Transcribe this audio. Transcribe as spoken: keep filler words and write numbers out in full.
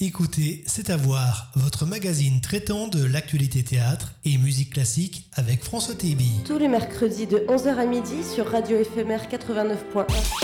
Écoutez, c'est à voir, votre magazine traitant de l'actualité théâtre et musique classique avec François Téby. Tous les mercredis de onze heures à midi sur Radio Éphémère quatre-vingt-neuf point un.